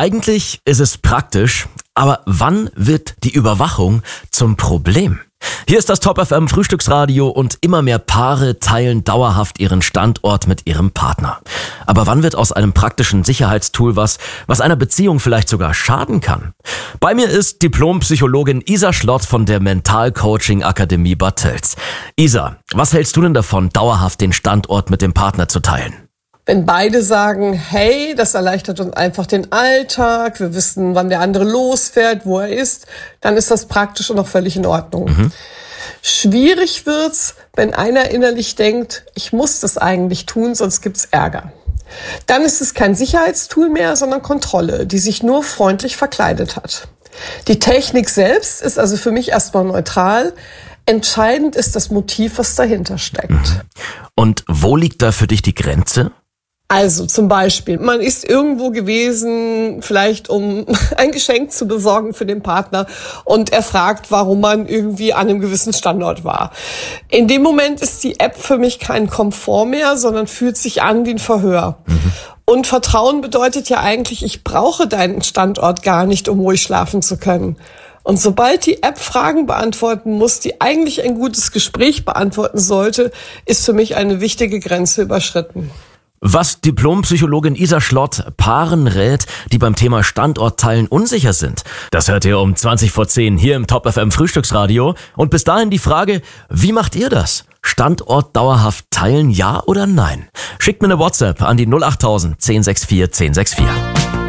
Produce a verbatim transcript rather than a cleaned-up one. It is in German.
Eigentlich ist es praktisch, aber wann wird die Überwachung zum Problem? Hier ist das Top F M Frühstücksradio und immer mehr Paare teilen dauerhaft ihren Standort mit ihrem Partner. Aber wann wird aus einem praktischen Sicherheitstool was, was einer Beziehung vielleicht sogar schaden kann? Bei mir ist Diplompsychologin Isa Schlott von der Mental-Coaching Akademie Bad Tölz. Isa, was hältst du denn davon, dauerhaft den Standort mit dem Partner zu teilen? Wenn beide sagen, hey, das erleichtert uns einfach den Alltag, wir wissen, wann der andere losfährt, wo er ist, dann ist das praktisch und auch völlig in Ordnung. Mhm. Schwierig wird's, wenn einer innerlich denkt, ich muss das eigentlich tun, sonst gibt's Ärger. Dann ist es kein Sicherheitstool mehr, sondern Kontrolle, die sich nur freundlich verkleidet hat. Die Technik selbst ist also für mich erstmal neutral. Entscheidend ist das Motiv, was dahinter steckt. Mhm. Und wo liegt da für dich die Grenze? Also zum Beispiel, man ist irgendwo gewesen, vielleicht um ein Geschenk zu besorgen für den Partner und er fragt, warum man irgendwie an einem gewissen Standort war. In dem Moment ist die App für mich kein Komfort mehr, sondern fühlt sich an wie ein Verhör. Mhm. Und Vertrauen bedeutet ja eigentlich, ich brauche deinen Standort gar nicht, um ruhig schlafen zu können. Und sobald die App Fragen beantworten muss, die eigentlich ein gutes Gespräch beantworten sollte, ist für mich eine wichtige Grenze überschritten. Was Diplompsychologin Isa Schlott Paaren rät, die beim Thema Standortteilen unsicher sind, das hört ihr um zwanzig vor zehn hier im Top F M Frühstücksradio. Und bis dahin die Frage, wie macht ihr das? Standort dauerhaft teilen, ja oder nein? Schickt mir eine WhatsApp an die null acht null null null eins sechs vier eins sechs vier.